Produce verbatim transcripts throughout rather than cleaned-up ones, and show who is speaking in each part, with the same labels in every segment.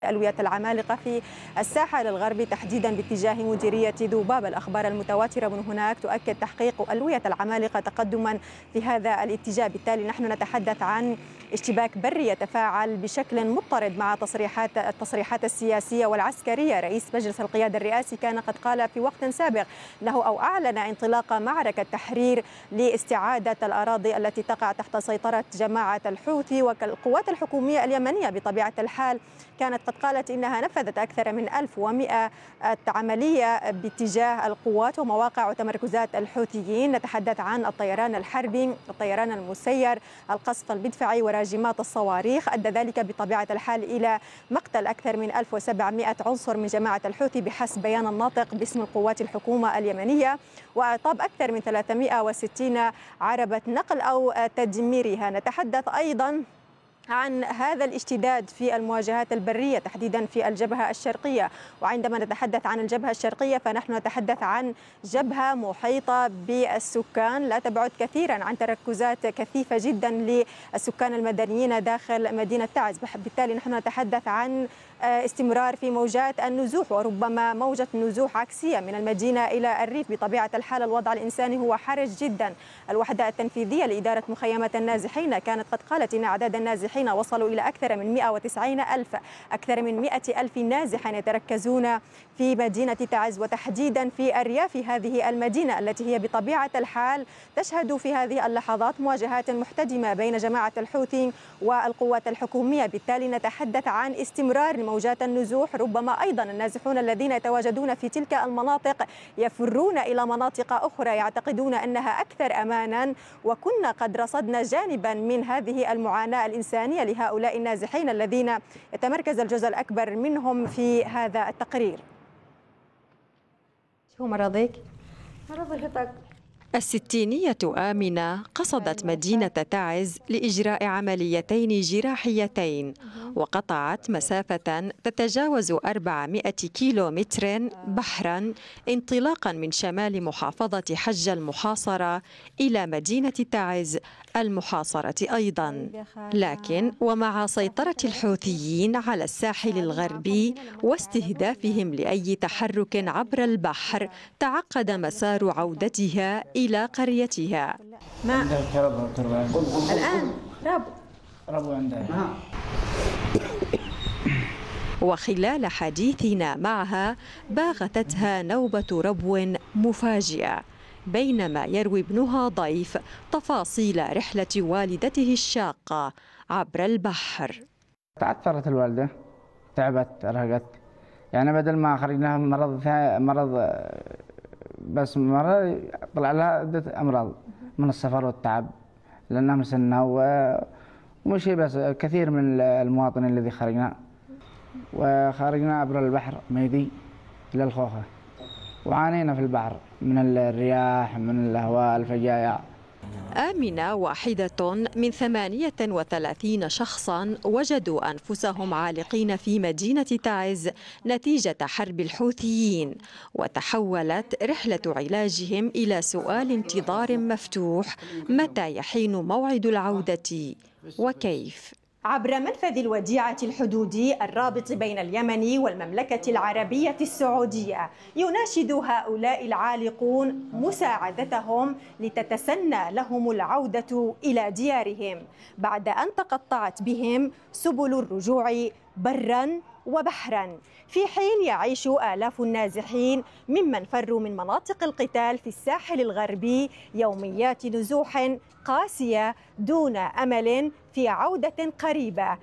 Speaker 1: ألوية العمالقة في الساحل الغربي تحديدا باتجاه مديرية ذوباب. الأخبار المتواترة من هناك تؤكد تحقيق ألوية العمالقة تقدما في هذا الاتجاه، بالتالي نحن نتحدث عن اشتباك بري يتفاعل بشكل مضطرد مع تصريحات التصريحات السياسية والعسكرية. رئيس مجلس القيادة الرئاسي كان قد قال في وقت سابق أنه أو أعلن انطلاق معركة تحرير لاستعادة الأراضي التي تقع تحت سيطرة جماعة الحوثي، والقوات الحكومية اليمنية بطبيعة الحال كانت قد قالت إنها نفذت أكثر من ألف ومئة عملية باتجاه القوات ومواقع وتمركزات الحوثيين. نتحدث عن الطيران الحربي، الطيران المسير، القصف المدفعي وراجمات الصواريخ. أدى ذلك بطبيعة الحال إلى مقتل أكثر من ألف وسبعمئة عنصر من جماعة الحوثي بحسب بيان الناطق باسم القوات الحكومة اليمنية، وأصاب أكثر من ثلاثمئة وستين عربة نقل أو تدميرها. نتحدث أيضا عن هذا الاشتداد في المواجهات البرية تحديدا في الجبهة الشرقية، وعندما نتحدث عن الجبهة الشرقية فنحن نتحدث عن جبهة محيطة بالسكان لا تبعد كثيرا عن تركزات كثيفة جدا للسكان المدنيين داخل مدينة تعز. بالتالي نحن نتحدث عن استمرار في موجات النزوح وربما موجة نزوح عكسية من المدينة إلى الريف. بطبيعة الحال الوضع الإنساني هو حرج جدا. الوحدة التنفيذية لإدارة مخيمة النازحين كانت قد قالت إن أعداد النازحين وصلوا إلى أكثر من مئة وتسعين ألف، أكثر من مئة ألف نازح يتركزون في مدينة تعز وتحديدا في أرياف هذه المدينة التي هي بطبيعة الحال تشهد في هذه اللحظات مواجهات محتدمة بين جماعة الحوثي والقوات الحكومية. بالتالي نتحدث عن استمرار موجات النزوح، ربما أيضا النازحون الذين يتواجدون في تلك المناطق يفرون إلى مناطق أخرى يعتقدون أنها أكثر أمانا. وكنا قد رصدنا جانبا من هذه المعاناة الإنسانية لهؤلاء النازحين الذين يتمركز الجزء الأكبر منهم في هذا التقرير. شو مرضك؟
Speaker 2: مرضك
Speaker 3: الستينية آمنة قصدت مدينة تعز لإجراء عمليتين جراحيتين وقطعت مسافة تتجاوز أربعمئة كيلومتر بحرا انطلاقا من شمال محافظة حجة المحاصرة إلى مدينة تعز المحاصرة أيضا. لكن ومع سيطرة الحوثيين على الساحل الغربي واستهدافهم لأي تحرك عبر البحر تعقد مسار عودتها إلى قريتها.
Speaker 1: ما الآن رب
Speaker 4: ربو عندها.
Speaker 3: وخلال حديثنا معها باغتتها نوبة ربو مفاجئة بينما يروي ابنها ضيف تفاصيل رحلة والدته الشاقة عبر البحر.
Speaker 4: تعثرت الوالدة، تعبت، أرهقت، يعني بدل ما خرجناها مرض مرض بس مرض طلع لها عدة أمراض من السفر والتعب لأنها مسنة، ومش بس كثير من المواطنين الذي خرجنا وخرجنا عبر البحر ميدي إلى الخوخة وعانينا في البحر من الرياح من الأهواء الفجايع.
Speaker 3: آمنة واحدة من ثمانية وثلاثين شخصا وجدوا أنفسهم عالقين في مدينة تعز نتيجة حرب الحوثيين، وتحولت رحلة علاجهم إلى سؤال انتظار مفتوح: متى يحين موعد العودة وكيف؟
Speaker 1: عبر منفذ الوديعة الحدودي الرابط بين اليمن والمملكة العربية السعودية يناشد هؤلاء العالقون مساعدتهم لتتسنى لهم العودة إلى ديارهم بعد أن تقطعت بهم سبل الرجوع برا وبحرا، في حين يعيش آلاف النازحين ممن فروا من مناطق القتال في الساحل الغربي يوميات نزوح قاسية دون أمل في عودة قريبة.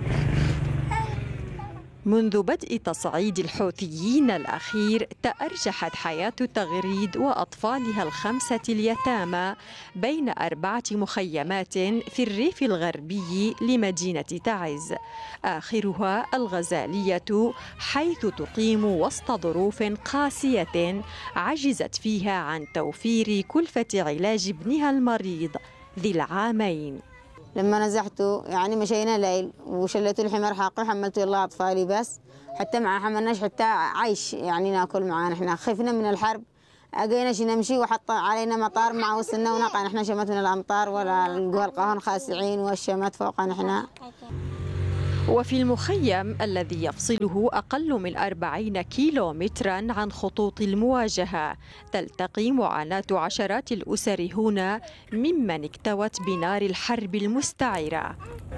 Speaker 3: منذ بدء تصعيد الحوثيين الأخير تأرجحت حياة تغريد وأطفالها الخمسة اليتامى بين أربعة مخيمات في الريف الغربي لمدينة تعز، آخرها الغزالية، حيث تقيم وسط ظروف قاسية عجزت فيها عن توفير كلفة علاج ابنها المريض ذي العامين.
Speaker 2: لما نزحته يعني مشينا ليل وشلته الحمار حاقي وحملته يلا أطفالي بس حتى مع حملناش حتى عيش يعني ناكل معانا. احنا خفنا من الحرب أجيناش نمشي وحط علينا مطار مع وصلنا ونقع نحن شمت من الأمطار ولا القهوة القهون خاسعين والشمات فوقنا احنا.
Speaker 3: وفي المخيم الذي يفصله أقل من أربعين كيلومترا عن خطوط المواجهة تلتقي معاناة عشرات الأسر هنا ممن اكتوت بنار الحرب المستعرة.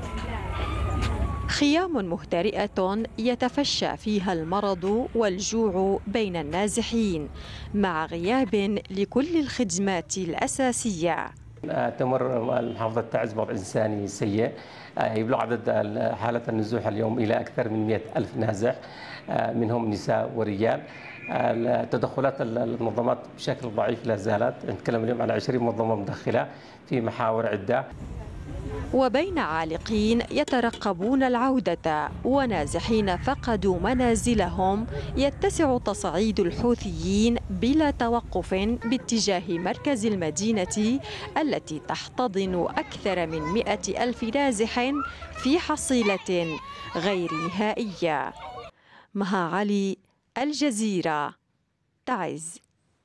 Speaker 3: خيام مهترئة يتفشى فيها المرض والجوع بين النازحين مع غياب لكل الخدمات الأساسية.
Speaker 5: تمر محافظة تعز بوضع إنساني سيء، يبلغ عدد حالة النزوح اليوم إلى أكثر من مئة ألف نازح، منهم نساء ورجال. التدخلات المنظمات بشكل ضعيف لا زالت، نتكلم اليوم على عشرين منظمة مدخلة في محاور عدة.
Speaker 3: وبين عالقين يترقبون العودة ونازحين فقدوا منازلهم يتسع تصعيد الحوثيين بلا توقف باتجاه مركز المدينة التي تحتضن أكثر من مئة ألف نازح في حصيلة غير نهائية. مها علي، الجزيرة، تعز.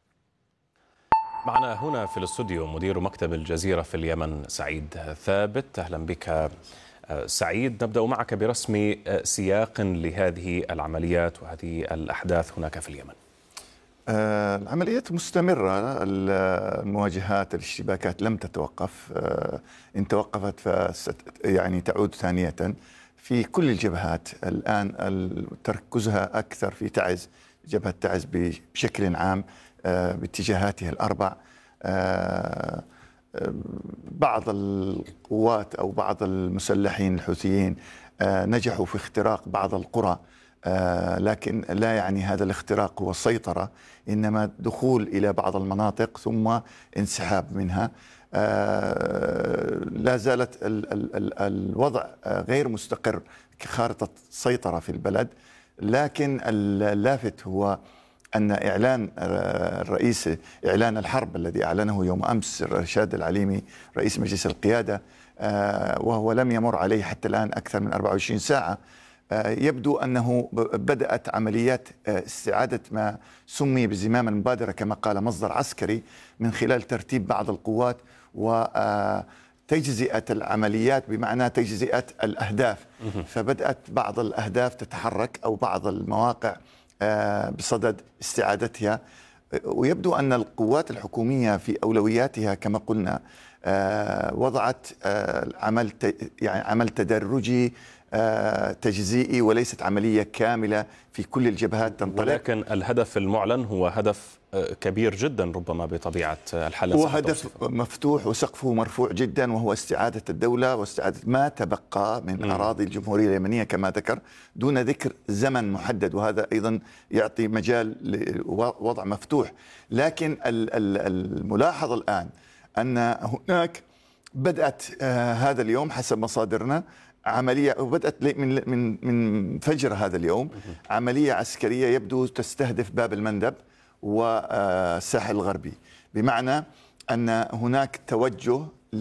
Speaker 6: معنا هنا في الاستوديو مدير مكتب الجزيرة في اليمن سعيد ثابت. أهلا بك سعيد. نبدأ معك برسم سياق لهذه العمليات وهذه الأحداث هناك في اليمن.
Speaker 7: العمليات مستمرة، المواجهات الاشتباكات لم تتوقف، إن توقفت فست يعني تعود ثانية في كل الجبهات. الآن تركزها أكثر في تعز، جبهة تعز بشكل عام باتجاهاتها الأربع. بعض القوات أو بعض المسلحين الحوثيين نجحوا في اختراق بعض القرى، لكن لا يعني هذا الاختراق هو السيطرة، إنما دخول إلى بعض المناطق ثم انسحاب منها. لا زالت الوضع غير مستقر كخارطة سيطرة في البلد، لكن اللافت هو أن إعلان الرئيس إعلان الحرب الذي أعلنه يوم أمس رشاد العليمي رئيس مجلس القيادة، وهو لم يمر عليه حتى الآن أكثر من أربعة وعشرين ساعة، يبدو أنه بدأت عمليات استعادة ما سمي بزمام المبادرة كما قال مصدر عسكري، من خلال ترتيب بعض القوات وتجزئة العمليات بمعنى تجزئة الأهداف. فبدأت بعض الأهداف تتحرك أو بعض المواقع بصدد استعادتها، ويبدو أن القوات الحكومية في أولوياتها كما قلنا وضعت عمل يعني عمل تدرجي تجزئي وليست عملية كاملة في كل الجبهات تنطلق.
Speaker 6: ولكن الهدف المعلن هو هدف كبير جدا ربما بطبيعة الحال.
Speaker 7: هو هدف مفتوح وسقفه مرفوع جدا، وهو استعادة الدولة واستعادة ما تبقى من م. أراضي الجمهورية اليمنية كما ذكر، دون ذكر زمن محدد، وهذا أيضا يعطي مجال لوضع مفتوح. لكن الملاحظ الآن أن هناك بدأت هذا اليوم حسب مصادرنا عملية، وبدأت من من من فجر هذا اليوم عملية عسكرية يبدو تستهدف باب المندب والساحل الغربي، بمعنى أن هناك توجه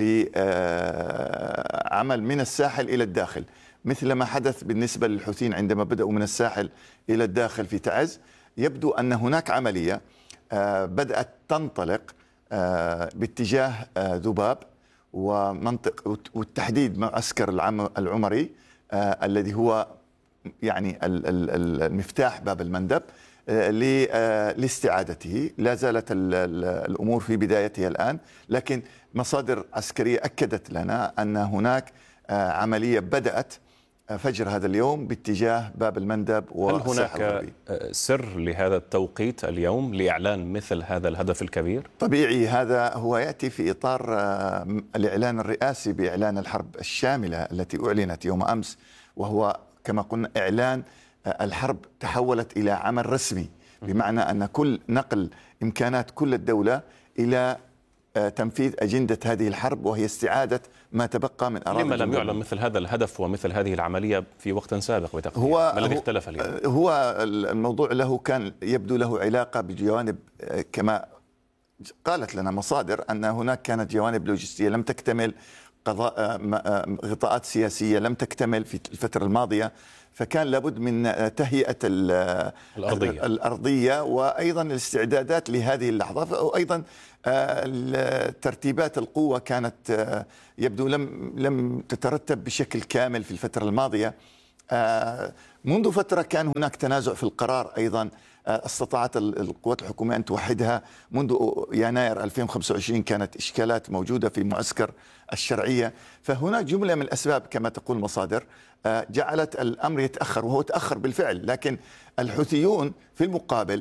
Speaker 7: لعمل من الساحل إلى الداخل، مثل ما حدث بالنسبة للحوثيين عندما بدأوا من الساحل إلى الداخل في تعز. يبدو أن هناك عملية بدأت تنطلق باتجاه ذباب ومنطق والتحديد معسكر العمري آه الذي هو يعني المفتاح باب المندب آه لاستعادته. لا زالت الأمور في بدايتها الآن، لكن مصادر عسكرية أكدت لنا أن هناك آه عملية بدأت فجر هذا اليوم باتجاه باب المندب والساحل الغربي.
Speaker 6: هل هناك سر لهذا التوقيت اليوم لإعلان مثل هذا الهدف الكبير؟
Speaker 7: طبيعي، هذا هو يأتي في إطار الإعلان الرئاسي بإعلان الحرب الشاملة التي أعلنت يوم أمس، وهو كما قلنا إعلان الحرب تحولت إلى عمل رسمي، بمعنى أن كل نقل إمكانات كل الدولة إلى تنفيذ أجندة هذه الحرب، وهي استعادة ما تبقى من أراضي.
Speaker 6: لما لم يعلن مثل هذا الهدف ومثل هذه العملية في وقت سابق بتقدير؟
Speaker 7: هو
Speaker 6: ما الذي اختلف اليوم؟
Speaker 7: هو الموضوع له كان يبدو له علاقة بجوانب، كما قالت لنا مصادر أن هناك كانت جوانب لوجستية لم تكتمل، قضاء غطاءات سياسية لم تكتمل في الفترة الماضية، فكان لابد من تهيئة الأرضية, الأرضية وأيضا الاستعدادات لهذه اللحظة، وأيضا ترتيبات القوة كانت يبدو لم لم تترتب بشكل كامل في الفترة الماضية. منذ فترة كان هناك تنازع في القرار أيضا. استطاعت القوات الحكومية أن توحدها. منذ يناير ألفين وخمسة وعشرين كانت إشكالات موجودة في معسكر الشرعية. فهناك جملة من الأسباب كما تقول المصادر جعلت الأمر يتأخر، وهو تأخر بالفعل. لكن الحوثيون في المقابل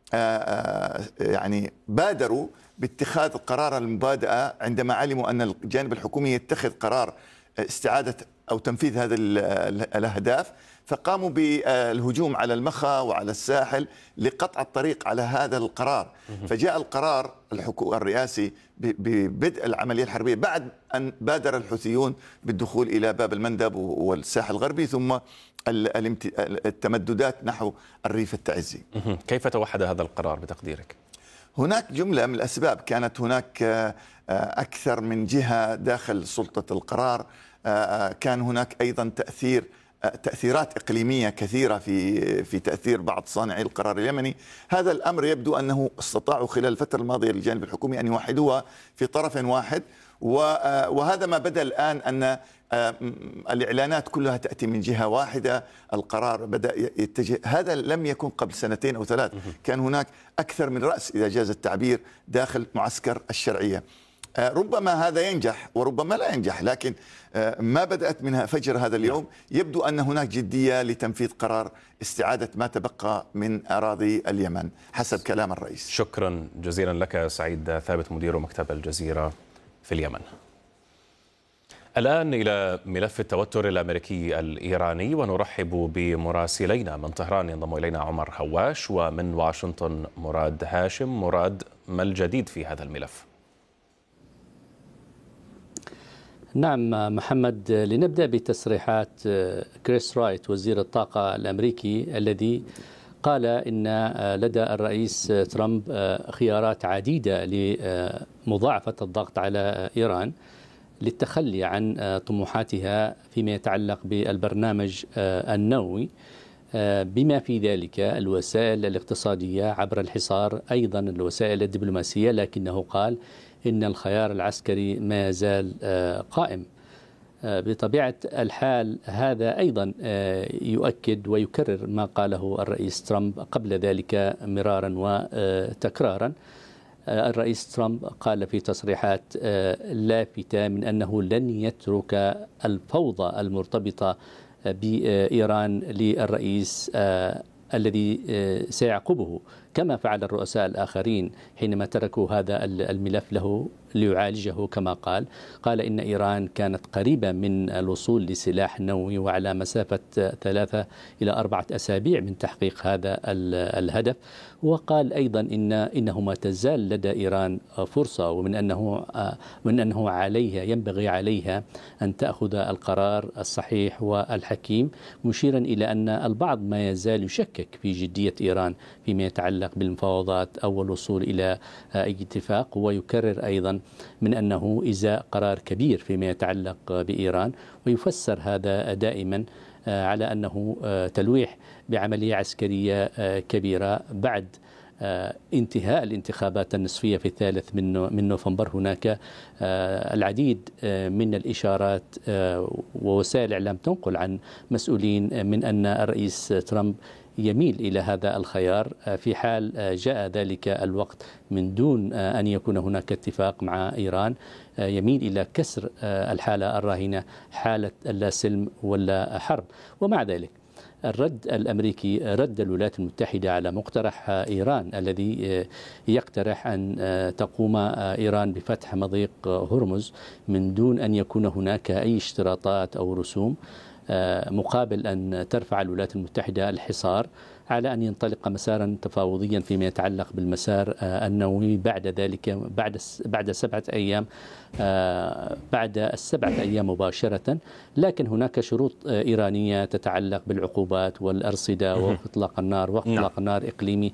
Speaker 7: يعني بادروا باتخاذ قرار المبادئة عندما علموا أن الجانب الحكومي يتخذ قرار استعادة أو تنفيذ هذه الأهداف، فقاموا بالهجوم على المخا وعلى الساحل لقطع الطريق على هذا القرار. فجاء القرار الرئاسي ببدء العملية الحربية بعد أن بادر الحوثيون بالدخول إلى باب المندب والساحل الغربي، ثم التمددات نحو الريف التعزي.
Speaker 6: كيف توحد هذا القرار بتقديرك؟
Speaker 7: هناك جملة من الأسباب. كانت هناك أكثر من جهة داخل سلطة القرار. كان هناك أيضا تأثير تأثيرات إقليمية كثيرة في في تأثير بعض صانعي القرار اليمني. هذا الأمر يبدو أنه استطاعوا خلال الفترة الماضية للجانب الحكومي أن يوحدوها في طرف واحد، وهذا ما بدأ الآن أن الإعلانات كلها تأتي من جهة واحدة. القرار بدأ يتجه. هذا لم يكن قبل سنتين أو ثلاث. كان هناك أكثر من رأس إذا جاز التعبير داخل معسكر الشرعية. ربما هذا ينجح وربما لا ينجح، لكن ما بدأت منها فجر هذا اليوم. يبدو أن هناك جدية لتنفيذ قرار استعادة ما تبقى من أراضي اليمن حسب كلام الرئيس.
Speaker 6: شكرا جزيلا لك سعيد ثابت، مدير مكتب الجزيرة في اليمن. الآن إلى ملف التوتر الأمريكي الإيراني، ونرحب بمراسلينا من طهران. ينضم إلينا عمر هواش، ومن واشنطن مراد هاشم. مراد، ما الجديد في هذا الملف؟
Speaker 8: نعم محمد، لنبدأ بتصريحات كريس رايت وزير الطاقة الأمريكي الذي قال إن لدى الرئيس ترامب خيارات عديدة لمضاعفة الضغط على إيران للتخلي عن طموحاتها فيما يتعلق بالبرنامج النووي، بما في ذلك الوسائل الاقتصادية عبر الحصار، أيضا الوسائل الدبلوماسية، لكنه قال إن الخيار العسكري ما يزال قائم. بطبيعة الحال هذا أيضا يؤكد ويكرر ما قاله الرئيس ترامب قبل ذلك مرارا وتكرارا. الرئيس ترامب قال في تصريحات لافتة من أنه لن يترك الفوضى المرتبطة بإيران للرئيس الذي سيعقبه، كما فعل الرؤساء الآخرين حينما تركوا هذا الملف له ليعالجه. كما قال قال إن إيران كانت قريبة من الوصول لسلاح نووي وعلى مسافة ثلاثة إلى أربعة أسابيع من تحقيق هذا الهدف. وقال أيضا إن إنه ما تزال لدى إيران فرصة، ومن أنه من أنه عليها ينبغي عليها أن تأخذ القرار الصحيح والحكيم، مشيرا إلى أن البعض ما يزال يشكك في جدية إيران فيما يتعلق بالمفاوضات أو الوصول إلى أي اتفاق. ويكرر أيضا من أنه إزاء قرار كبير فيما يتعلق بإيران، ويفسر هذا دائما على أنه تلويح بعملية عسكرية كبيرة بعد انتهاء الانتخابات النصفية في الثالث من من نوفمبر. هناك العديد من الإشارات ووسائل الإعلام تنقل عن مسؤولين من أن الرئيس ترامب يميل إلى هذا الخيار في حال جاء ذلك الوقت من دون أن يكون هناك اتفاق مع إيران، يميل إلى كسر الحالة الراهنة، حالة لا سلم ولا حرب. ومع ذلك الرد الأمريكي رد الولايات المتحدة على مقترح إيران الذي يقترح أن تقوم إيران بفتح مضيق هرمز من دون أن يكون هناك أي اشتراطات أو رسوم، مقابل أن ترفع الولايات المتحدة الحصار على أن ينطلق مسارا تفاوضيا فيما يتعلق بالمسار النووي بعد ذلك بعد بعد سبعة أيام بعد السبعة أيام مباشرة. لكن هناك شروط إيرانية تتعلق بالعقوبات والأرصدة وإطلاق النار وإطلاق النار إقليمي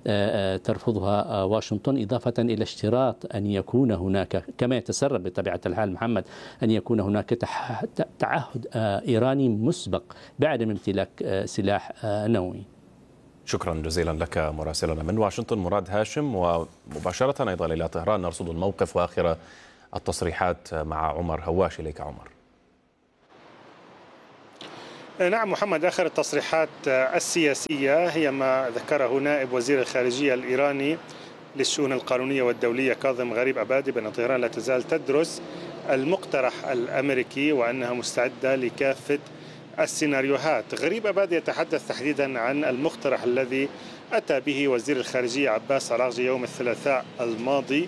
Speaker 8: ترفضها واشنطن، إضافة إلى اشتراط أن يكون هناك كما يتسرب بطبيعة الحال محمد أن يكون هناك تعهد إيراني مسبق بعدم امتلاك سلاح نووي.
Speaker 6: شكرا جزيلا لك مراسلنا من واشنطن مراد هاشم. ومباشرة أيضا إلى طهران نرصد الموقف وآخر التصريحات مع عمر هواش. إليك عمر.
Speaker 9: نعم محمد، آخر التصريحات السياسية هي ما ذكره نائب وزير الخارجية الإيراني للشؤون القانونية والدولية كاظم غريب أبادي بأن طهران لا تزال تدرس المقترح الأمريكي وأنها مستعدة لكافة السيناريوهات. غريب أبادي يتحدث تحديدا عن المقترح الذي أتى به وزير الخارجية عباس عراغجي يوم الثلاثاء الماضي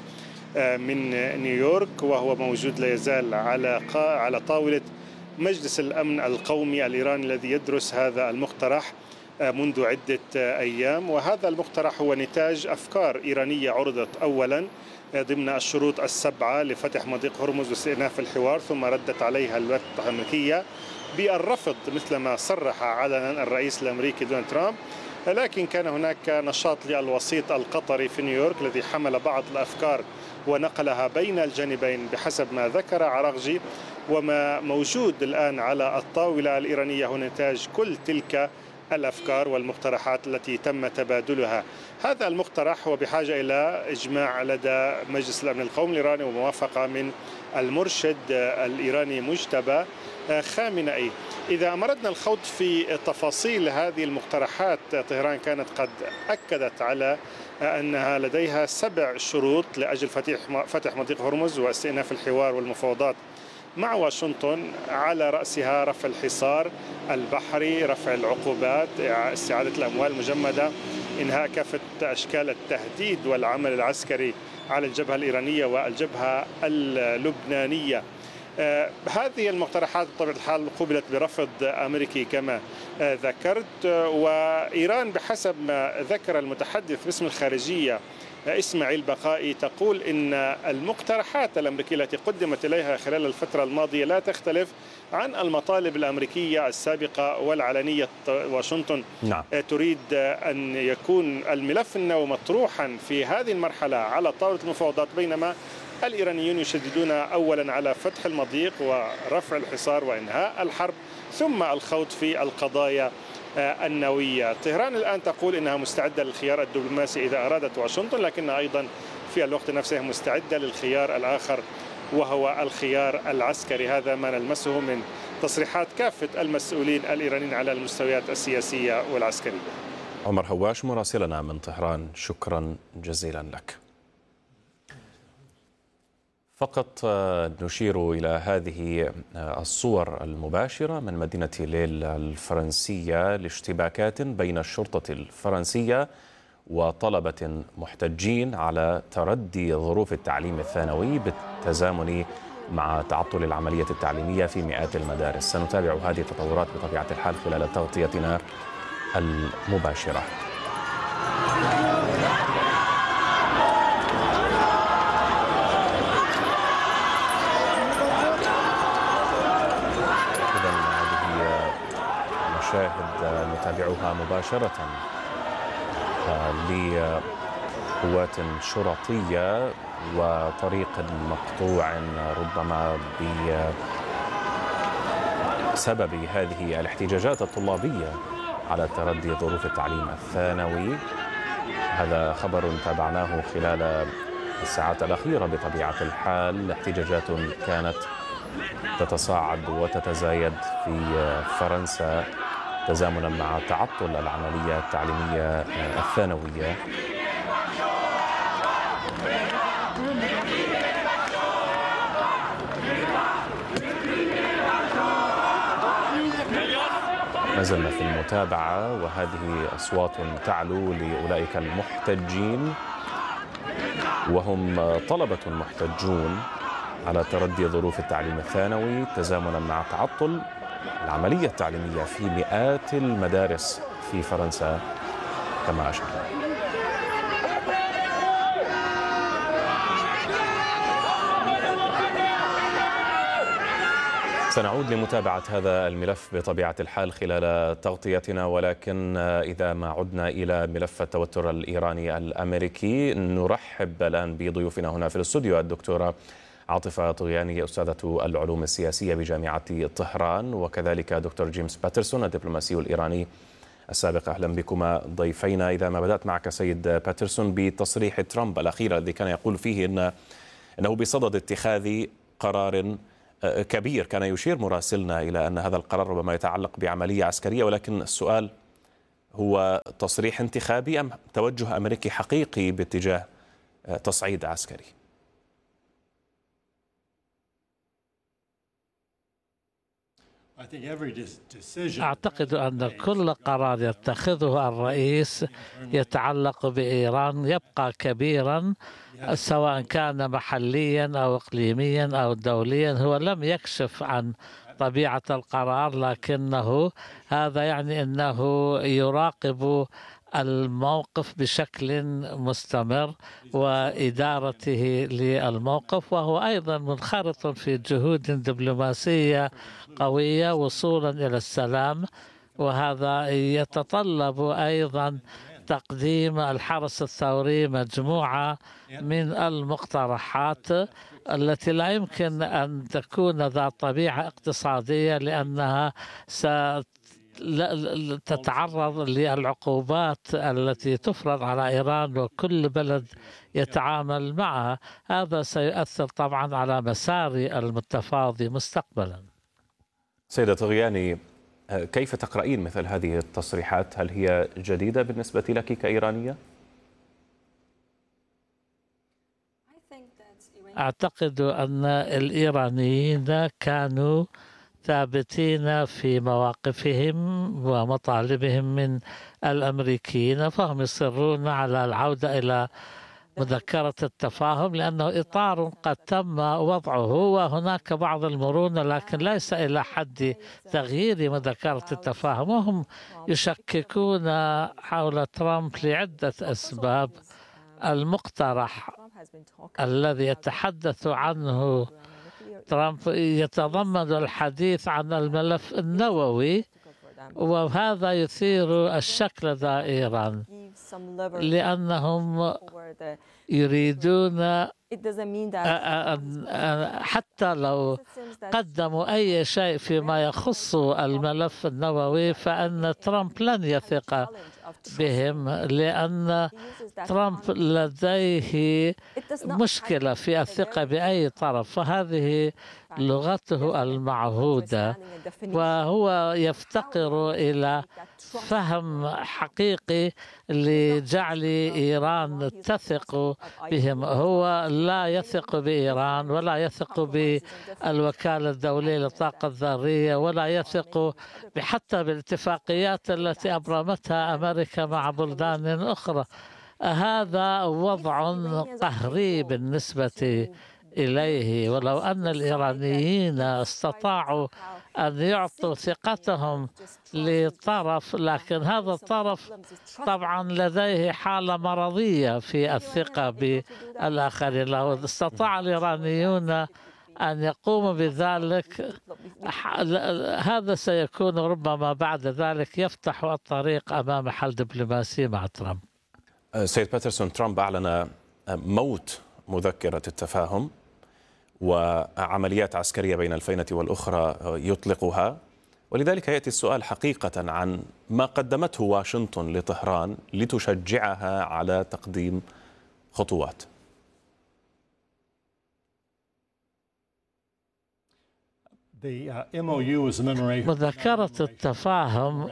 Speaker 9: من نيويورك، وهو موجود لا يزال على على طاولة مجلس الأمن القومي الإيراني الذي يدرس هذا المقترح منذ عدة أيام. وهذا المقترح هو نتاج أفكار إيرانية عرضت أولا ضمن الشروط السبعة لفتح مضيق هرمز واستئناف الحوار، ثم ردت عليها الولايات المتحدة الأمريكية بالرفض مثلما صرح علنا الرئيس الأمريكي دونالد ترامب. لكن كان هناك نشاط للوسيط القطري في نيويورك الذي حمل بعض الأفكار ونقلها بين الجانبين بحسب ما ذكر عراغجي. وما موجود الآن على الطاولة الإيرانية هو نتاج كل تلك الأفكار والمقترحات التي تم تبادلها. هذا المقترح هو بحاجة إلى إجماع لدى مجلس الأمن القومي الإيراني وموافقة من المرشد الإيراني مجتبى خامنئي. إذا أردنا الخوض في تفاصيل هذه المقترحات، طهران كانت قد أكدت على أنها لديها سبع شروط لأجل فتح مضيق هرمز واستئناف الحوار والمفاوضات مع واشنطن، على رأسها رفع الحصار البحري، رفع العقوبات، استعادة الأموال المجمدة، إنهاء كافة أشكال التهديد والعمل العسكري على الجبهة الإيرانية والجبهة اللبنانية. آه هذه المقترحات بطبيعة الحال قبلت برفض أمريكي كما آه ذكرت. آه وإيران بحسب ما ذكر المتحدث باسم الخارجية آه إسماعيل بقائي تقول إن المقترحات الأمريكية التي قدمت إليها خلال الفترة الماضية لا تختلف عن المطالب الأمريكية السابقة والعلنية. واشنطن
Speaker 6: نعم.
Speaker 9: آه تريد آه أن يكون الملف النووي مطروحا في هذه المرحلة على طاولة المفاوضات، بينما الإيرانيون يشددون أولا على فتح المضيق ورفع الحصار وإنهاء الحرب، ثم الخوض في القضايا النووية. طهران الآن تقول إنها مستعدة للخيار الدبلوماسي إذا أرادت واشنطن، لكنها أيضا في الوقت نفسه مستعدة للخيار الآخر وهو الخيار العسكري. هذا ما نلمسه من تصريحات كافة المسؤولين الإيرانيين على المستويات السياسية والعسكرية.
Speaker 6: عمر هواش مراسلنا من طهران، شكرا جزيلا لك. فقط نشير إلى هذه الصور المباشرة من مدينة ليل الفرنسية لاشتباكات بين الشرطة الفرنسية وطلبة محتجين على تردي ظروف التعليم الثانوي بالتزامن مع تعطل العملية التعليمية في مئات المدارس. سنتابع هذه التطورات بطبيعة الحال خلال تغطيتنا المباشرة. مشاهد نتابعها مباشرة لقوات شرطية وطريق مقطوع ربما بسبب هذه الاحتجاجات الطلابية على تردي ظروف التعليم الثانوي. هذا خبر تابعناه خلال الساعات الأخيرة بطبيعة الحال. احتجاجات كانت تتصاعد وتتزايد في فرنسا تزامنا مع تعطل العملية التعليمية الثانوية. ما زلنا في المتابعة وهذه أصوات تعلو لأولئك المحتجين، وهم طلبة محتجون على تردي ظروف التعليم الثانوي تزامنا مع تعطل العملية التعليمية في مئات المدارس في فرنسا كما أشرنا. سنعود لمتابعة هذا الملف بطبيعة الحال خلال تغطيتنا، ولكن إذا ما عدنا إلى ملف التوتر الإيراني الأمريكي نرحب الآن بضيوفنا هنا في الاستوديو الدكتورة عاطفة طغياني أستاذة العلوم السياسية بجامعة طهران، وكذلك دكتور جيمس باترسون الدبلوماسي الإيراني السابق. أهلا بكما ضيفينا. إذا ما بدأت معك سيد باترسون بتصريح ترامب الأخير الذي كان يقول فيه إن أنه بصدد اتخاذ قرار كبير. كان يشير مراسلنا إلى أن هذا القرار ربما يتعلق بعملية عسكرية، ولكن السؤال هو تصريح انتخابي أم توجه أمريكي حقيقي باتجاه تصعيد عسكري؟
Speaker 10: أعتقد أن كل قرار يتخذه الرئيس يتعلق بإيران يبقى كبيرا، سواء كان محليا أو إقليميا أو دوليا. هو لم يكشف عن طبيعة القرار، لكنه هذا يعني أنه يراقب الموقف بشكل مستمر وإدارته للموقف، وهو أيضا منخرط في جهود دبلوماسية قوية وصولا إلى السلام، وهذا يتطلب أيضا تقديم الحرس الثوري مجموعة من المقترحات التي لا يمكن أن تكون ذات طبيعة اقتصادية، لأنها ست تتعرض للعقوبات التي تفرض على إيران وكل بلد يتعامل معها. هذا سيؤثر طبعا على مسار المتفاوض مستقبلا.
Speaker 6: سيدة طغياني، كيف تقرأين مثل هذه التصريحات؟ هل هي جديدة بالنسبة لك كإيرانية؟
Speaker 10: أعتقد أن الإيرانيين كانوا ثابتين في مواقفهم ومطالبهم من الأمريكيين، فهم يصرون على العودة إلى مذكرة التفاهم، لأنه إطار قد تم وضعه وهناك بعض المرونة، لكن ليس إلى حد تغيير مذكرة التفاهم. وهم يشككون حول ترامب لعدة أسباب. المقترح الذي يتحدث عنه ترامب يتضمن الحديث عن الملف النووي، وهذا يثير الشك لدى إيران، لأنهم يريدون حتى لو قدموا أي شيء فيما يخص الملف النووي فإن ترامب لن يثق بهم، لأن ترامب لديه مشكلة في الثقة بأي طرف، فهذه لغته المعهودة، وهو يفتقر إلى فهم حقيقي لجعل إيران تثق بهم. هو لا يثق بإيران ولا يثق بالوكالة الدولية للطاقة الذرية ولا يثق حتى بالاتفاقيات التي أبرمتها أمريكا مع بلدان أخرى. هذا وضع قهري بالنسبة إليه، ولو أن الإيرانيين استطاعوا أن يعطوا ثقتهم لطرف، لكن هذا الطرف طبعا لديه حالة مرضية في الثقة بالآخرين. لو استطاع الإيرانيون أن يقوموا بذلك هذا سيكون ربما بعد ذلك يفتح الطريق أمام حل دبلوماسي مع ترامب.
Speaker 6: سيد باترسون، ترامب أعلن موت مذكرة التفاهم وعمليات عسكرية بين الفينة والأخرى يطلقها، ولذلك يأتي السؤال حقيقة عن ما قدمته واشنطن لطهران لتشجعها على تقديم خطوات.
Speaker 10: مذكرة التفاهم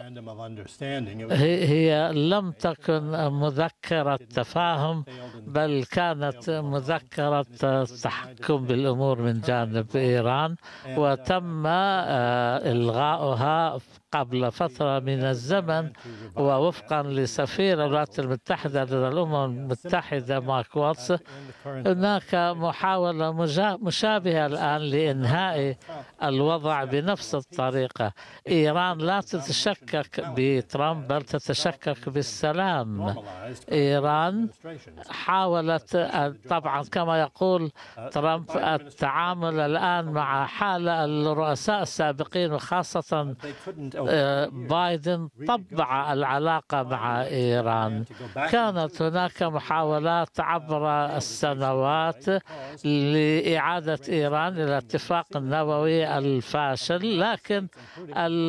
Speaker 10: هي لم تكن مذكرة تفاهم، بل كانت مذكرة تحكم بالأمور من جانب إيران، وتم إلغاؤها قبل فترة من الزمن، ووفقا لسفير الولايات المتحدة لدى الأمم المتحدة مارك واتس هناك محاولة مشابهة الآن لإنهاء الوضع بنفس الطريقة. إيران لا تتشكك بترامب بل تتشكك بالسلام. إيران حاولت طبعا كما يقول ترامب التعامل الآن مع حالة الرؤساء السابقين، وخاصة بايدن طبع العلاقة مع إيران. كانت هناك محاولات عبر السنوات لإعادة إيران إلى الاتفاق النووي الفاشل، لكن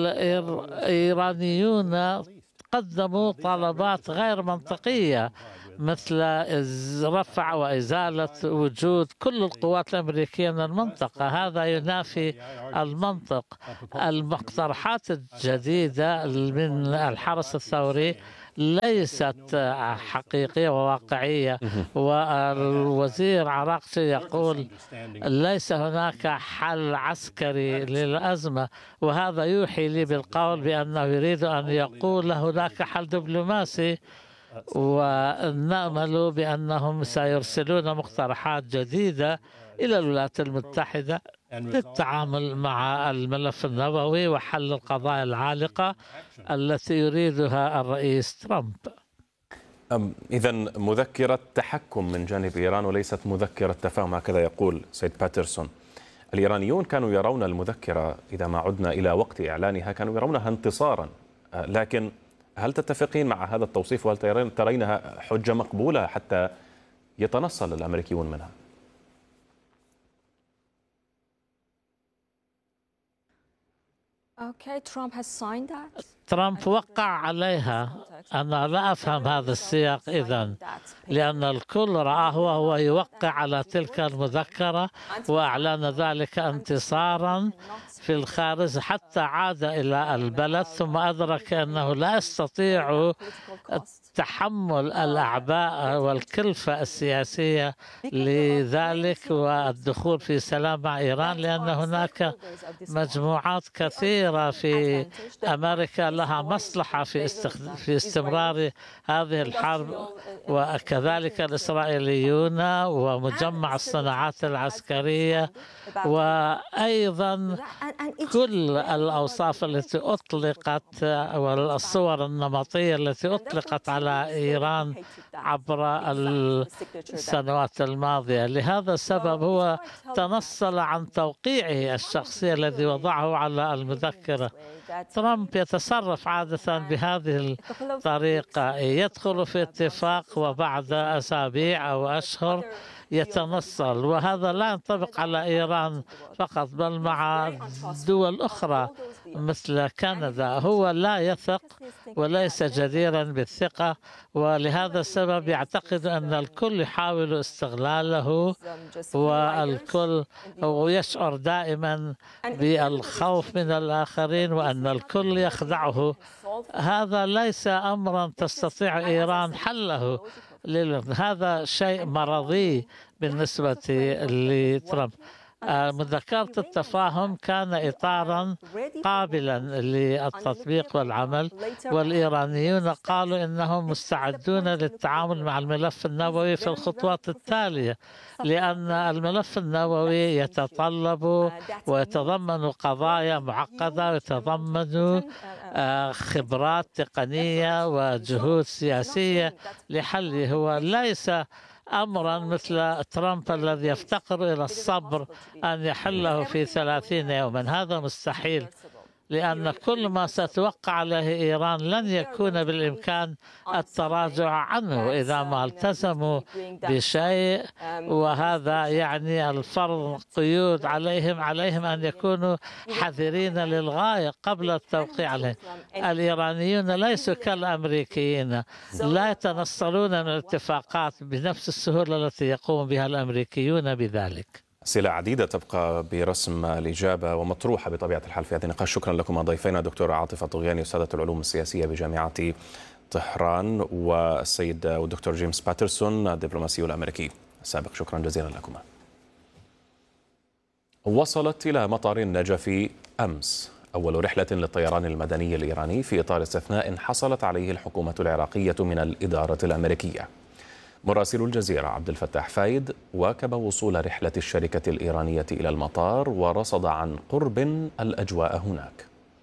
Speaker 10: الإيرانيون قدموا طلبات غير منطقية مثل رفع وإزالة وجود كل القوات الأمريكية من المنطقة. هذا ينافي المنطق. المقترحات الجديدة من الحرس الثوري ليست حقيقية وواقعية، والوزير عراقچي يقول ليس هناك حل عسكري للأزمة، وهذا يوحي لي بالقول بأنه يريد أن يقول هناك حل دبلوماسي، ونأمل بأنهم سيرسلون مقترحات جديدة إلى الولايات المتحدة للتعامل مع الملف النووي وحل القضايا العالقة التي يريدها الرئيس ترامب.
Speaker 6: إذا مذكرة تحكم من جانب إيران وليست مذكرة تفاهم، هكذا يقول سيد باترسون. الإيرانيون كانوا يرون المذكرة إذا ما عدنا إلى وقت إعلانها كانوا يرونها انتصارا، لكن هل تتفقين مع هذا التوصيف وهل ترينها حجة مقبولة حتى يتنصل الأمريكيون منها؟
Speaker 10: ترامب وقع عليها. أنا لا أفهم هذا السياق إذن، لأن الكل رآه وهو يوقع على تلك المذكرة وأعلن ذلك انتصارا في الخارج، حتى عاد إلى البلد ثم أدرك أنه لا يستطيع تحمل الأعباء والكلفة السياسية لذلك والدخول في سلام مع إيران، لأن هناك مجموعات كثيرة في أمريكا لها مصلحة في في استمرار هذه الحرب، وكذلك الإسرائيليون ومجمع الصناعات العسكرية، وأيضا كل الأوصاف التي أطلقت والصور النمطية التي أطلقت على إيران عبر السنوات الماضية. لهذا السبب هو تنصل عن توقيعه الشخصي الذي وضعه على المذكرة. ترامب يتصرف عادة بهذه الطريقة، يدخل في اتفاق وبعد أسابيع أو أشهر يتنصل، وهذا لا ينطبق على إيران فقط بل مع دول أخرى مثل كندا. هو لا يثق وليس جديرا بالثقة، ولهذا السبب يعتقد أن الكل يحاول استغلاله، والكل ويشعر دائما بالخوف من الآخرين وأن الكل يخدعه. هذا ليس أمرا تستطيع إيران حله، هذا شيء مرضي بالنسبة لترامب. مذكرة التفاهم كان إطارا قابلا للتطبيق والعمل، والإيرانيون قالوا إنهم مستعدون للتعامل مع الملف النووي في الخطوات التالية، لأن الملف النووي يتطلب ويتضمن قضايا معقدة ويتضمن خبرات تقنية وجهود سياسية لحله. هو ليس أمرا مثل ترامب الذي يفتقر إلى الصبر أن يحله في ثلاثين يوما، هذا مستحيل، لأن كل ما ستوقع عليه إيران لن يكون بالإمكان التراجع عنه إذا ما التزموا بشيء، وهذا يعني الفرض قيود عليهم عليهم أن يكونوا حذرين للغاية قبل التوقيع عليه. الإيرانيون ليسوا كالأمريكيين، لا يتنصلون من الاتفاقات بنفس السهولة التي يقوم بها الأمريكيون بذلك.
Speaker 6: أسئلة عديدة تبقى برسم الإجابة ومطروحة بطبيعة الحال في هذا النقاش. شكرا لكم ضيفينا دكتورة عاطفة طغياني أستاذة العلوم السياسية بجامعة طهران، والسيد والدكتور جيمس باترسون الدبلوماسي الأمريكي السابق. شكرا جزيلا لكم. وصلت إلى مطار النجف أمس أول رحلة للطيران المدني الإيراني في إطار استثناء حصلت عليه الحكومة العراقية من الإدارة الأمريكية. مراسل الجزيرة عبد الفتاح فايد واكب وصول رحلة الشركة الإيرانية إلى المطار ورصد عن قرب الأجواء هناك.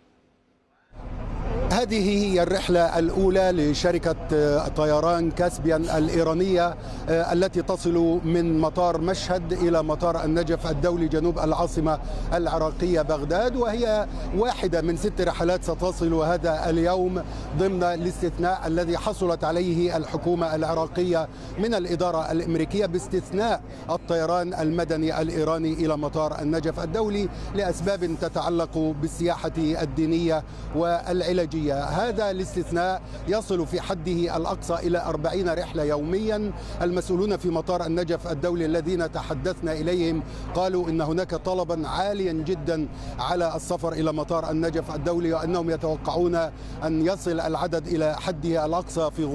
Speaker 11: هذه هي الرحلة الأولى لشركة طيران كاسبيان الإيرانية التي تصل من مطار مشهد إلى مطار النجف الدولي جنوب العاصمة العراقية بغداد، وهي واحدة من ست رحلات ستصل هذا اليوم ضمن الاستثناء الذي حصلت عليه الحكومة العراقية من الإدارة الأمريكية باستثناء الطيران المدني الإيراني إلى مطار النجف الدولي لأسباب تتعلق بالسياحة الدينية والعلاجية. خارجية. هذا الاستثناء يصل في حده الأقصى إلى أربعين رحلة يوميا. المسؤولون في مطار النجف الدولي الذين تحدثنا إليهم قالوا إن هناك طلبا عاليا جدا على السفر إلى مطار النجف الدولي، وأنهم يتوقعون أن يصل العدد إلى حده الأقصى في